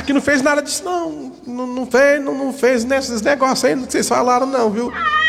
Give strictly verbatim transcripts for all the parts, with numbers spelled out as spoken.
Aqui não fez nada disso, não. Não, não fez, não, não fez nesses negócios aí que vocês falaram, não, viu?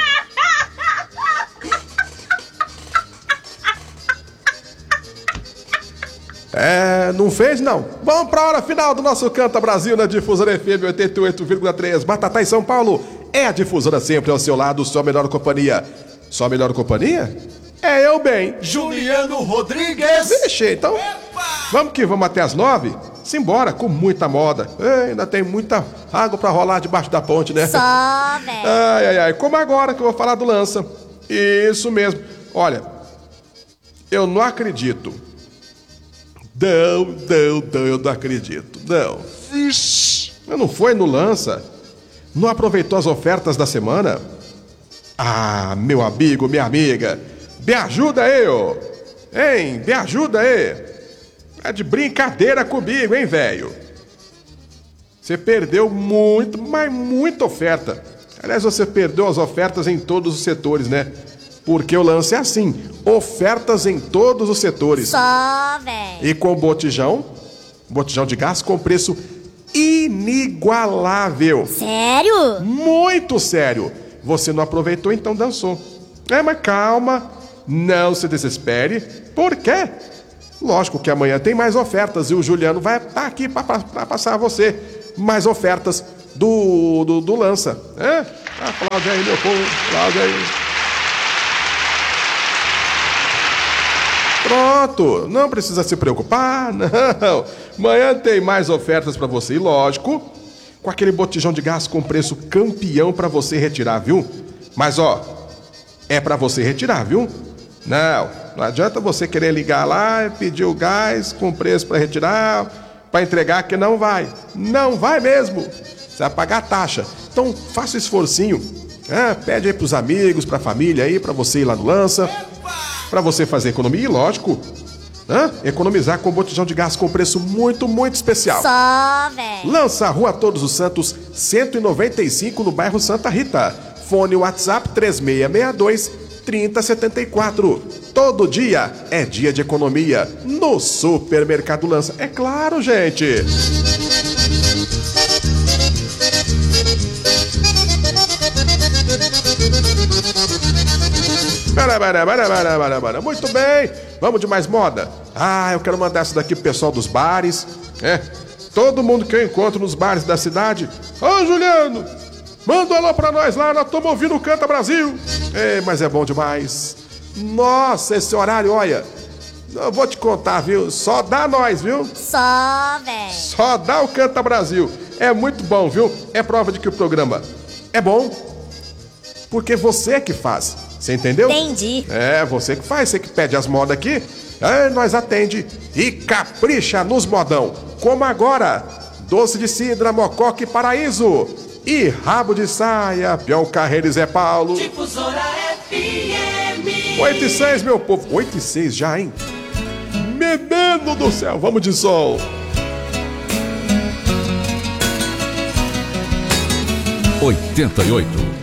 É, não fez, não. Vamos pra hora final do nosso Canta Brasil na Difusora F M oitenta e oito vírgula três. Batatais em São Paulo. É a Difusora sempre ao seu lado, sua melhor companhia. Sua melhor companhia? É eu bem. Juliano Rodrigues. Vixe, então Epa! Vamos que vamos até as nove? Simbora, com muita moda. Ei, ainda tem muita água pra rolar debaixo da ponte, né? Só, velho. Ai, ai, ai. Como agora que eu vou falar do Lança. Isso mesmo. Olha, eu não acredito. Não, não, não, eu não acredito. Não. Vixe. Mas não foi no Lança? Não aproveitou as ofertas da semana? Ah, meu amigo, minha amiga. Me ajuda aí, ô. Hein, me ajuda aí. É de brincadeira comigo, hein, velho? Você perdeu muito, mas muita oferta. Aliás, você perdeu as ofertas em todos os setores, né? Porque o lance é assim, ofertas em todos os setores. Só, velho. E com botijão, botijão de gás com preço inigualável. Sério? Muito sério. Você não aproveitou, então dançou. É, mas calma, não se desespere. Por quê? Lógico que amanhã tem mais ofertas e o Juliano vai estar aqui para passar a você mais ofertas do, do, do Lança. É? Aplaude aí, meu povo, aplaude aí. Pronto, não precisa se preocupar, não. Amanhã tem mais ofertas para você e, lógico, com aquele botijão de gás com preço campeão para você retirar, viu? Mas, ó, é para você retirar, viu? Não, não adianta você querer ligar lá e pedir o gás com preço para retirar, para entregar, que não vai. Não vai mesmo. Você vai pagar a taxa. Então, faça esforcinho. Ah, pede aí pros amigos, pra família aí, pra você ir lá no Lança. Para você fazer economia e, lógico, né? Economizar com botijão de gás com preço muito, muito especial. Só, velho. Lança, Rua Todos os Santos, cento e noventa e cinco, no bairro Santa Rita. Fone WhatsApp três seis seis dois, três zero sete quatro. Todo dia é dia de economia no Supermercado Lança. É claro, gente. Muito bem, vamos de mais moda. Ah, eu quero mandar essa daqui pro pessoal dos bares, é, todo mundo que eu encontro nos bares da cidade. Ô, Juliano, manda um alô pra nós lá, nós estamos ouvindo o Canta Brasil. É, mas é bom demais. Nossa, esse horário, olha, eu vou te contar, viu, só dá nós, viu? Só, velho. Só dá o Canta Brasil. É muito bom, viu? É prova de que o programa é bom, porque você é que faz. Você entendeu? Entendi. É, você que faz, você que pede as modas aqui, é, nós atende e capricha nos modão. Como agora, doce de cidra, mococa e paraíso. E rabo de saia, Pião Carreiro e Zé Paulo. Difusora F M. oito e seis, meu povo. oito e seis já, hein? Menino do céu, vamos de sol. oitenta e oito.